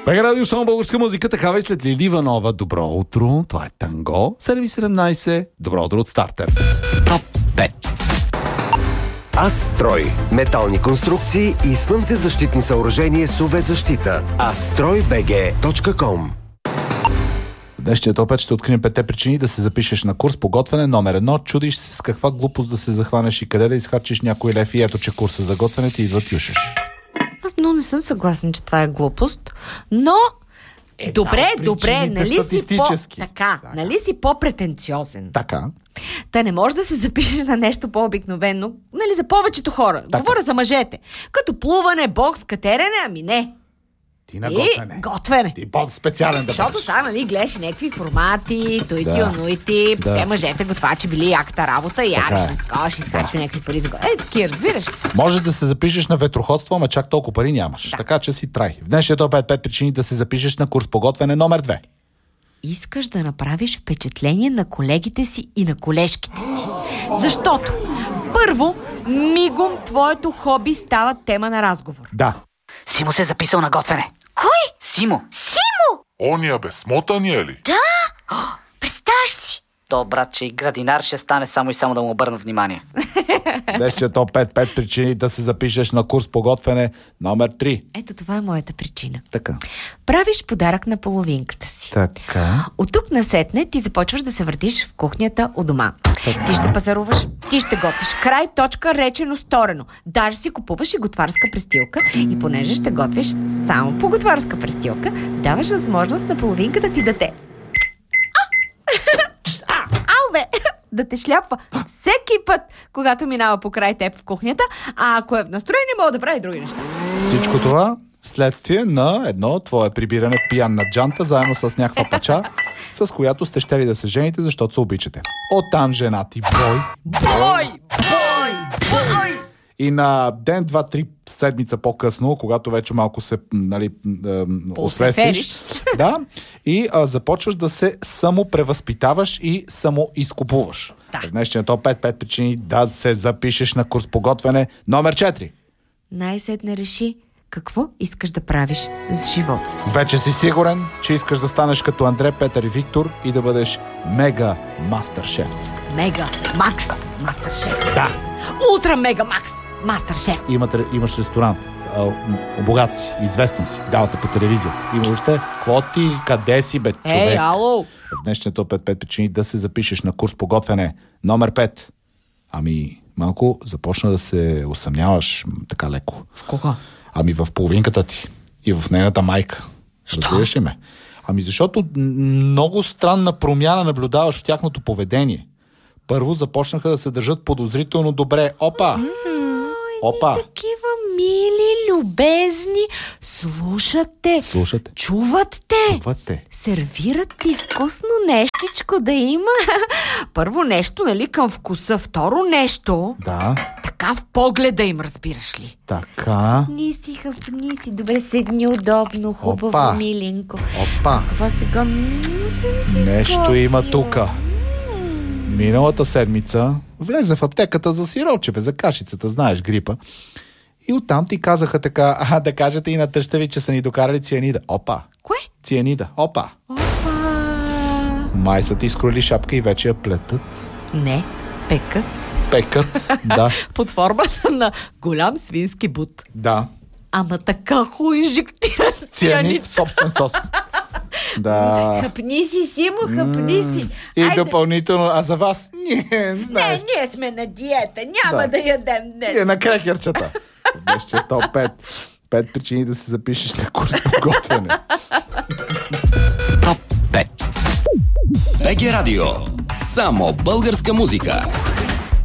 Бега радио, само българска музика, такава и след Лили Иванова. Добро утро, това е Танго, 7:17. Добро утро от Стартер. Топ 5. Астрой. Метални конструкции и слънцезащитни съоръжения с UV защита. astroi.bg.com. В днешния топ 5 ще открием 5 причини да се запишеш на курс по готвене. Номер 1. Чудиш се с каква глупост да се захванеш и къде да изхарчиш някой лев и ето, че курса за готвене ти идват юшеш. Аз много не съм съгласен, че това е глупост, но добре, нали си нали си по-претенциозен. Така. Та не може да се запишеш на нещо по-обикновено, нали, за повечето хора. Така. Говоря за мъжете. Като плуване, бокс, катерене, ами не. Ти на готвене. Ти по-специален да бъдеш. Защото сега, нали, гледаш някакви формати, онуити, те мъжете готвачи били яката работа и ще изкачва някакви пари за готвене. Таки, разбираш. Може да се запишеш на ветроходство, ама чак толкова пари нямаш. Да. Така че си трай. В днешния топ 5 причини да се запишеш на курс по готвене. Номер 2. Искаш да направиш впечатление на колегите си и на колежките си. Защото, първо, мигом твоето хоби става тема на разговор. Да. Симо се е записал на готвене. Кой? Симо. Ония бе, смотания ли? Да? Представяш си? То, братче, и градинар ще стане само и само да му обърна внимание. Днешния топ 5 причини да се запишеш на курс по готвене. Номер 3. Ето това е моята причина. Така. Правиш подарък на половинката си. Така. От тук насетне ти започваш да се въртиш в кухнята у дома. Ти ще пазаруваш, ти ще готвиш. Край, точка, речено, сторено. Даже си купуваш и готварска престилка и понеже ще готвиш само по готварска престилка, даваш възможност на половинката ти да те... да те шляпва всеки път, когато минава покрай теб в кухнята, а ако е в настроение, мога да прави други неща. Всичко това вследствие на едно твое прибиране пиян на джанта, заедно с някаква пача, с която сте щели да се жените, защото се обичате. Оттам жена ти бой! И на ден, 2-3 седмица по-късно, когато вече малко се, нали, освестиш, да, и започваш да се самопревъзпитаваш и самоизкупуваш. Да. Днешният топ 5 причини да се запишеш на курс по готвене. Номер 4. Най-сетне реши какво искаш да правиш с живота си. Вече си сигурен, че искаш да станеш като Андре, Петър и Виктор и да бъдеш мега мастер-шеф. Мега Макс мастер-шеф. Да. Ултра мега Макс мастер-шеф. Имаш ресторант. Богат си, известен си, давате по телевизията. Има въобще, какво ти, къде си, бе, човек? Ало! В днешния топ 5 причини да се запишеш на курс по готвене. Номер 5. Ами, малко започна да се усъмняваш така леко. В кого? Ами в половинката ти и в нейната майка. Разбираш ли ме? Ами защото много странна промяна наблюдаваш в тяхното поведение. Първо започнаха да се държат подозрително добре. Опа! Такива мили, любезни. Слушат те. Чуват те. Сервират ти вкусно нещичко да има. Първо нещо, нали, към вкуса. Второ нещо. Да. Така в погледа им, разбираш ли? Така. Хъпни си. Добре, седни удобно, хубаво, миленко. Какво сега? Нещо има тука. Миналата седмица влезе в аптеката за сиропче, за кашицата, знаеш, грипа. И оттам ти казаха така, да кажете и на тъща ви, че са ни докарали цианида. Опа! Кое? Цианида. Опа! Май са ти изкроили шапка и вече я плетат. Не, Пекат, да. Под формата на голям свински бут. Да. Ама така инжектира с цианид в собствен сос. Да. Хъпни си, Симо, хъпни си. И допълнително, а за вас? Знаеш. Ние сме на диета, няма да ядем днес. На крекерчета. Беше топ 5. 5 причини да се запишеш на курс по готвене. Топ 5. БГ Радио. Само българска музика.